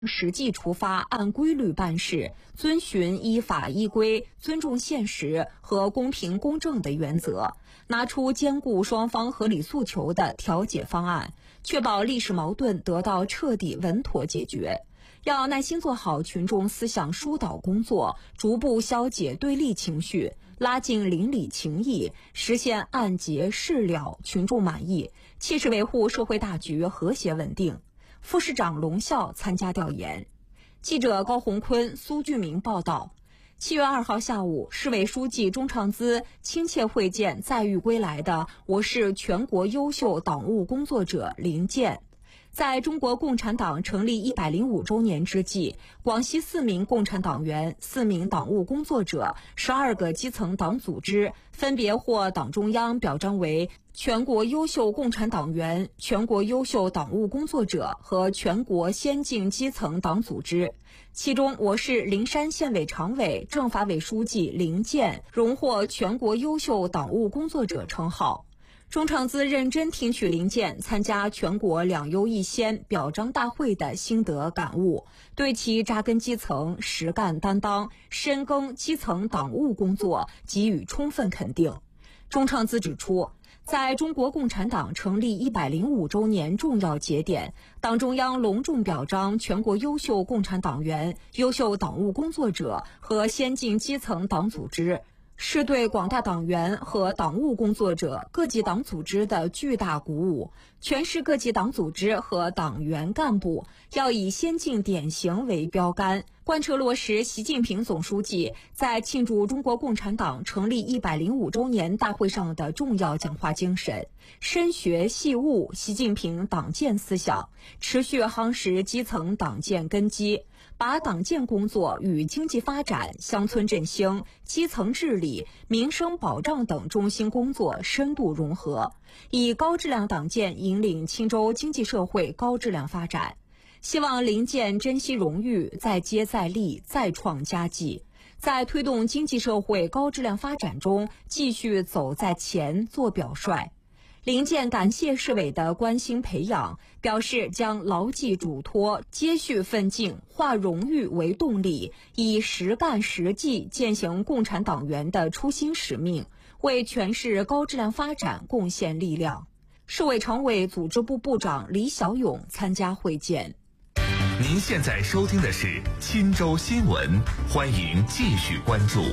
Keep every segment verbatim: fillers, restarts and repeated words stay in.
实际出发，按规律办事，遵循依法依规、尊重现实和公平公正的原则，拿出兼顾双方合理诉求的调解方案，确保历史矛盾得到彻底稳妥解决。要耐心做好群众思想疏导工作，逐步消解对立情绪，拉近邻里情谊，实现案结事了，群众满意，切实维护社会大局和谐稳定。副市长龙啸参加调研。记者高红坤、苏俊明报道。七月二号下午，市委书记钟畅孜亲切会见载誉归来的我市全国优秀党务工作者林健。在中国共产党成立一百零五周年之际，广西四名共产党员、四名党务工作者、十二个基层党组织分别获党中央表彰为全国优秀共产党员、全国优秀党务工作者和全国先进基层党组织。其中，我市灵山县委常委、政法委书记林健荣获全国优秀党务工作者称号。钟畅孜认真听取林健参加全国两优一先表彰大会的心得感悟，对其扎根基层、实干担当、深耕基层党务工作给予充分肯定。钟畅孜指出，在中国共产党成立一百零五周年重要节点，党中央隆重表彰全国优秀共产党员、优秀党务工作者和先进基层党组织，是对广大党员和党务工作者、各级党组织的巨大鼓舞。全市各级党组织和党员干部要以先进典型为标杆，贯彻落实习近平总书记在庆祝中国共产党成立一百零五周年大会上的重要讲话精神，深学细悟习近平党建思想，持续夯实基层党建根基，把党建工作与经济发展、乡村振兴、基层治理、民生保障等中心工作深度融合，以高质量党建引领钦州经济社会高质量发展。希望林健珍惜荣誉，再接再厉，再创佳绩，在推动经济社会高质量发展中继续走在前，做表率。林健感谢市委的关心培养，表示将牢记嘱托，接续奋进，化荣誉为动力，以实干实际践行共产党员的初心使命，为全市高质量发展贡献力量。市委常委组织部部长李小勇参加会见。 您现在收听的是钦州新闻，欢迎继续关注。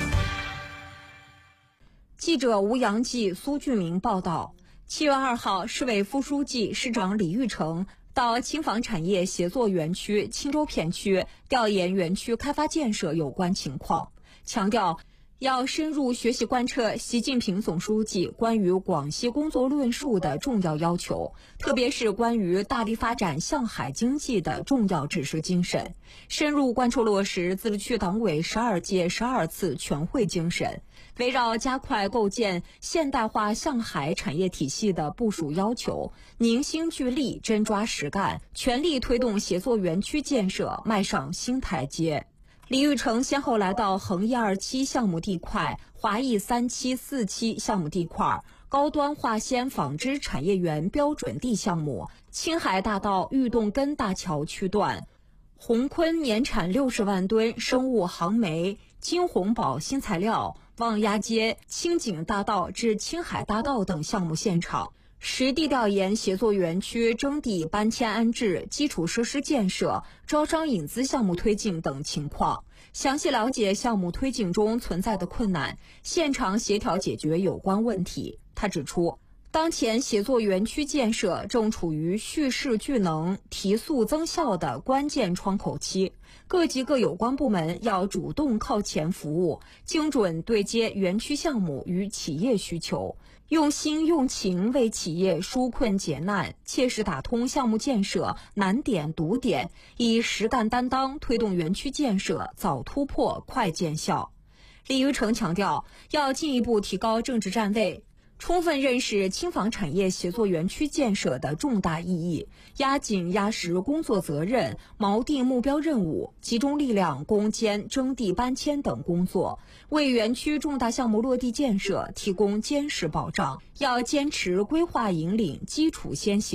记者吴阳记、苏俊明报道。七月二号，市委副书记、市长李玉成到轻纺产业协作园区钦州片区调研园区开发建设有关情况，强调要深入学习贯彻习近平总书记关于广西工作论述的重要要求，特别是关于大力发展向海经济的重要指示精神，深入贯彻落实自治区党委十二届十二次全会精神，围绕加快构建现代化向海产业体系的部署要求，凝心聚力，真抓实干，全力推动协作园区建设迈上新台阶。李玉成先后来到恒一二期项目地块、华亿三期、四期项目地块、高端化纤纺织产业园标准地项目、青海大道玉洞根大桥区段、宏坤年产六十万吨生物航煤、金鸿宝新材料、望鸭街、清景大道至青海大道等项目现场，实地调研协作园区征地搬迁安置、基础设施建设、招商引资项目推进等情况，详细了解项目推进中存在的困难，现场协调解决有关问题。他指出，当前协作园区建设正处于蓄势聚能、提速增效的关键窗口期，各级各有关部门要主动靠前服务，精准对接园区项目与企业需求，用心用情为企业纾困解难，切实打通项目建设难点堵点，以实干担当推动园区建设早突破、快见效。李玉成强调，要进一步提高政治站位，充分认识轻纺产业协作园区建设的重大意义，压紧压实工作责任，锚定目标任务，集中力量攻坚征地搬迁等工作，为园区重大项目落地建设提供坚实保障。要坚持规划引领、基础先行，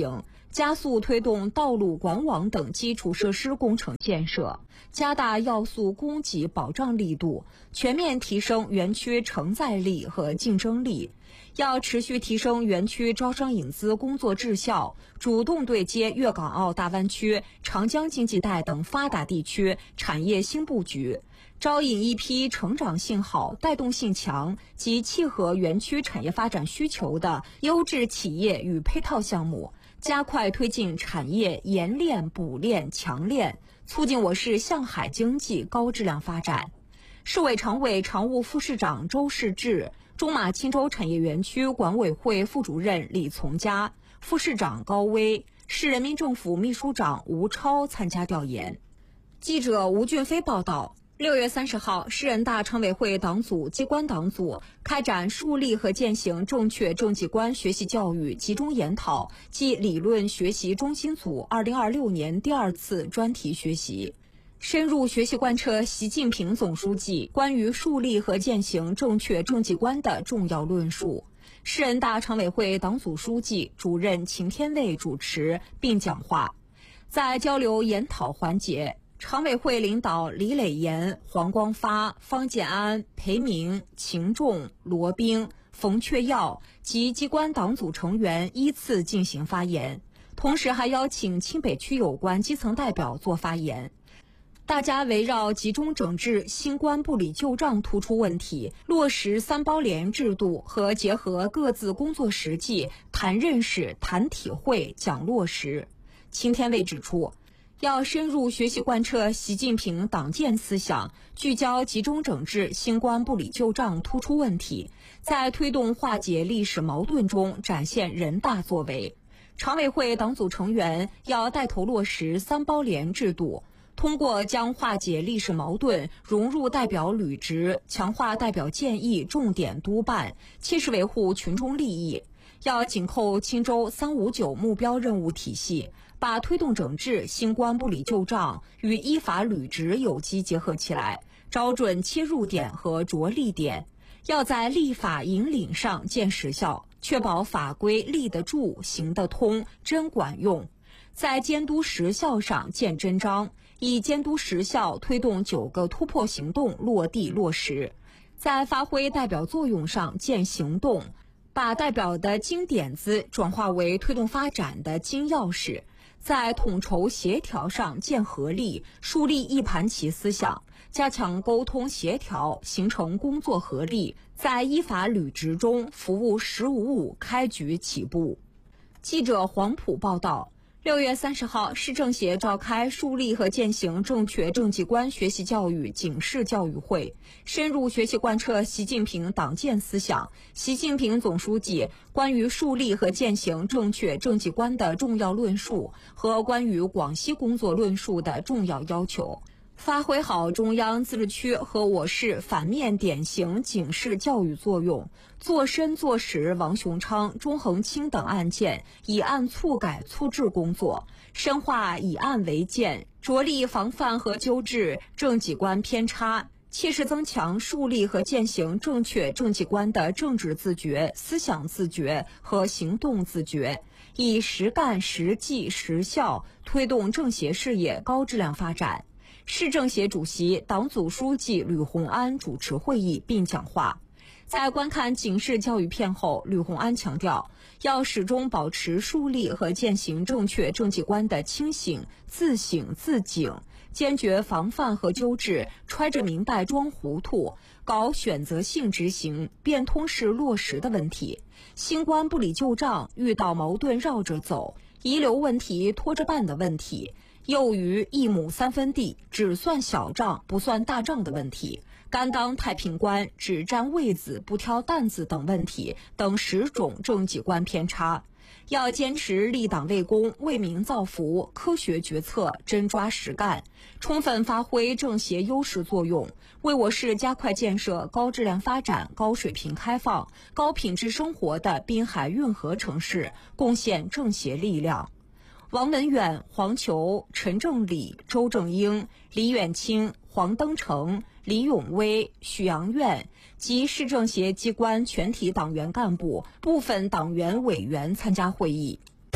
加速推动道路、管网等基础设施工程建设，加大要素供给保障力度，全面提升园区承载力和竞争力。要持续提升园区招商引资工作质效，主动对接粤港澳大湾区、长江经济带等发达地区产业新布局，招引一批成长性好、带动性强及契合园区产业发展需求的优质企业与配套项目，加快推进产业研炼、补炼、强炼，促进我市向海经济高质量发展。市委常委常务副市长周世志、中马青州产业园区管委会副主任李从佳、副市长高威、市人民政府秘书长吴超参加调研。记者吴俊飞报道。六月三十号，市人大常委会党组机关党组开展树立和践行正确政绩观学习教育集中研讨暨理论学习中心组二零二六年第二次专题学习，深入学习贯彻习近平总书记关于树立和践行正确政绩观的重要论述。市人大常委会党组书记、主任秦天卫主持并讲话。在交流研讨环节，常委会领导李磊岩、黄光发、方建安、裴明、秦仲、罗兵、冯确耀及机关党组成员依次进行发言，同时还邀请清北区有关基层代表做发言。大家围绕集中整治新冠不理旧账突出问题，落实三包联制度和结合各自工作实际，谈认识、谈体会、讲落实。秦天卫指出，要深入学习贯彻习近平党建思想，聚焦集中整治新冠不理旧账突出问题，在推动化解历史矛盾中展现人大作为。常委会党组成员要带头落实三包联制度，通过将化解历史矛盾融入代表履职，强化代表建议重点督办，切实维护群众利益。要紧扣青州三五九目标任务体系，把推动整治新冠不理旧账与依法履职有机结合起来，找准切入点和着力点。要在立法引领上见实效，确保法规立得住、行得通、真管用。在监督实效上见真章，以监督实效推动九个突破行动落地落实。在发挥代表作用上见行动，把代表的金点子转化为推动发展的金钥匙。在统筹协调上见合力，树立一盘棋思想，加强沟通协调，形成工作合力，在依法履职中服务“十五五”开局起步。记者黄埔报道。六月三十号，市政协召开树立和践行正确政绩观学习教育警示教育会，深入学习贯彻习近平党建思想、习近平总书记关于树立和践行正确政绩观的重要论述和关于广西工作论述的重要要求，发挥好中央自治区和我市反面典型警示教育作用，做深做实王雄昌、钟恒清等案件以案促改促治工作，深化以案为鉴，着力防范和纠治政绩观偏差，切实增强树立和践行正确政绩观的政治自觉、思想自觉和行动自觉，以实干实际实效推动政协事业高质量发展。市政协主席、党组书记吕洪安主持会议并讲话。在观看警示教育片后，吕洪安强调，要始终保持树立和践行正确政绩观的清醒、自省、自警，坚决防范和纠治揣着明白装糊涂、搞选择性执行、变通式落实的问题。新冠不理旧账、遇到矛盾绕着走、遗留问题拖着办的问题，又于一亩三分地只算小账不算大账的问题，甘当太平官只占位子不挑担子等问题等十种政绩观偏差，要坚持立党为公、为民造福、科学决策、真抓实干，充分发挥政协优势作用，为我市加快建设高质量发展、高水平开放、高品质生活的滨海运河城市贡献政协力量。王文远、黄球、陈正礼、周正英、李远清、黄登成、李永威、许阳院及市政协机关全体党员干部、部分党员委员参加会议。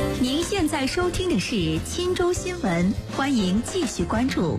您现在收听的是钦州新闻，欢迎继续关注。